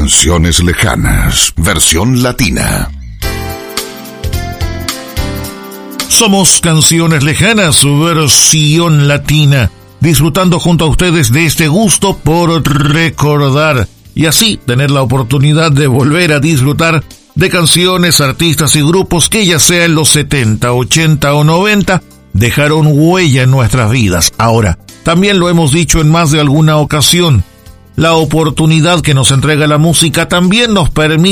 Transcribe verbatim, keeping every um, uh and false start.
Canciones lejanas, versión latina. Somos Canciones Lejanas, versión latina, disfrutando junto a ustedes de este gusto por recordar y así tener la oportunidad de volver a disfrutar de canciones, artistas y grupos que ya sea en los setenta, ochenta o noventa dejaron huella en nuestras vidas. Ahora, también lo hemos dicho en más de alguna ocasión, la oportunidad que nos entrega la música también nos permite